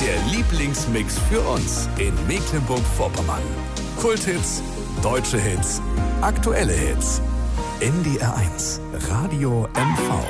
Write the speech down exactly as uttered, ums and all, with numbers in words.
Der Lieblingsmix für uns in Mecklenburg-Vorpommern. Kulthits, deutsche Hits, aktuelle Hits. N D R eins, Radio M V.